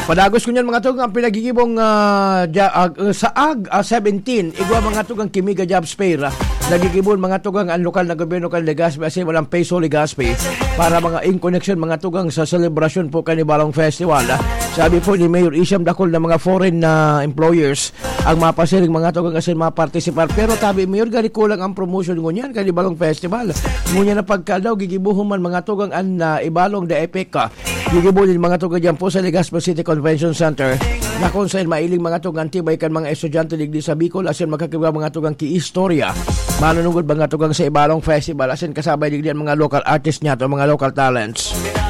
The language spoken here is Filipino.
Padagos ko niyan mga tug ang pinagigibong saag 17 igwa mga tug ang Kimiga Jobs Fair. Nagigibon mga tugang ang lokal na gobyerno kan Legazpi kasi walang peso Legazpi para mga in connection mga tugang sa celebration po kanibalong festival. Sabi po ni Mayor Isham Dakol na mga foreign employers ang mapasiring mga tugang kasi mapartisipar. Pero tabi Mayor gani kulang ang promotion ngunyan kanibalong festival. Ngunyan na pagkadaw gigibuhon man mga tugang an ibalong da epeka. Gigibuhin mga tugang dyan po sa Legazpi City Convention Center na kung saan mailing mga tugang tibay kan mga estudyante ligdi sa Bicol asin magkakiba mga tugang ki-istorya. Manunugod mga tugang sa ibalong festival asin kasabay ligdi ang mga local artists niya at mga local talents.